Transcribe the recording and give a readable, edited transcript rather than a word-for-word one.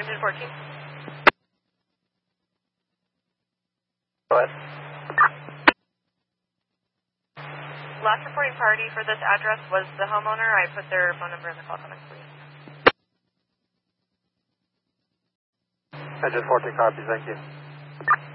Engine 14. Go ahead. Last reporting party for this address was the homeowner. I put their phone number in the call comments, please. Engine 14 copies, thank you.